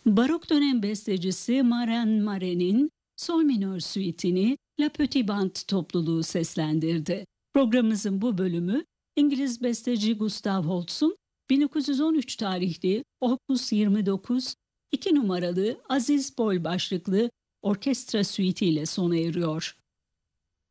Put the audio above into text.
Barok dönem bestecisi Maren Mare'nin Sol minör suitini La Petite Bande topluluğu seslendirdi. Programımızın bu bölümü İngiliz besteci Gustav Holst'un 1913 tarihli Opus 29 2 numaralı Aziz Bol başlıklı orkestra suiti ile sona eriyor.